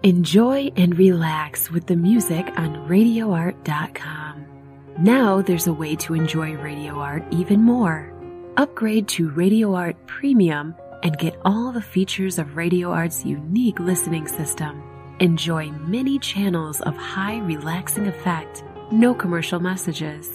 Enjoy and relax with the music on RadioArt.com. Now there's a way to enjoy Radio Art even more. Upgrade to Radio Art Premium and get all the features of Radio Art's unique listening system. Enjoy many channels of high relaxing effect, no commercial messages.